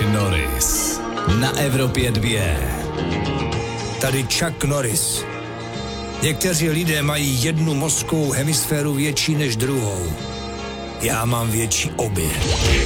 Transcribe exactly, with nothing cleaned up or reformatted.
Norris na Evropě dvě. Tady Chuck Norris. Někteří lidé mají jednu mozkovou hemisféru větší než druhou. Já mám větší obě.